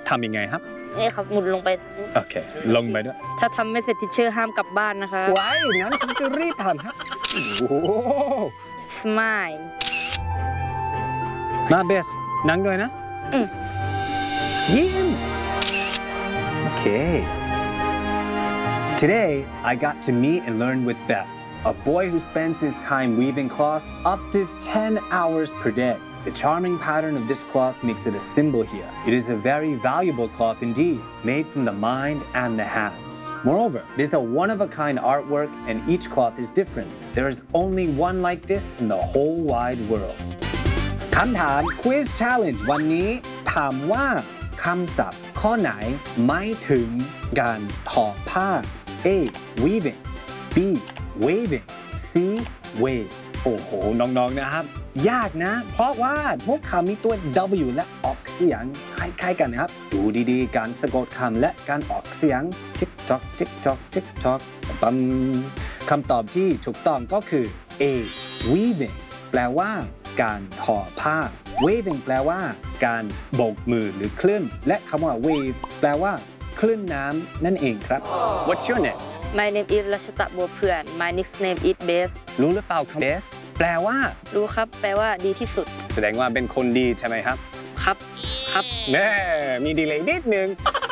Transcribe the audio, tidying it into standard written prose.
ทำยังไงครับนี่ครับหมุนลงไปโอเคลงไปด้วยถ้าทำไม่เสร็จทิชเชอร์ห้ามกลับบ้านนะคะไว้งั้นฉันจะรีบทำครับโอ้โห Smile มาเบสนั่งด้วยนะยิ้มโอเค Today I got to meet and learn with Bess, a boy who spends his time weaving cloth up to 10 hours per day. The charming pattern of this cloth makes it a symbol here. It is a very valuable cloth indeed, made from the mind and the hands. Moreover, it is a one-of-a-kind artwork and each cloth is different. There is only one like this in the whole wide world. คำถาม Quiz Challenge วันนี้ถามว่าคำศัพท์ข้อไหนหมายถึงการทอผ้า A. Weaving B. Waving C. Wave โอ้โหน้องๆนะครับยากนะเพราะว่าพวกคำมีตัว W และออกเสียงคล้ายๆกันนะครับดูดีๆการสะกดคำและการออกเสียง tick tock tick tock tick tock ปั๊มคำตอบที่ถูกต้องก็คือ A. Weaving แปลว่าการทอผ้า Waving แปลว่าการโบกมือหรือคลื่นและคำว่า wave แปลว่าคลื่นน้ำนั่นเองครับ What's your name My name is รัชตะบัวเพื่อน My nickname is Bess รู้หรือเปล่าคำ Bess แปลว่ารู้ครับแปลว่าดีที่สุดแสดงว่าเป็นคนดีใช่ไหมครับครับแน่มีดีเลย์นิดนึง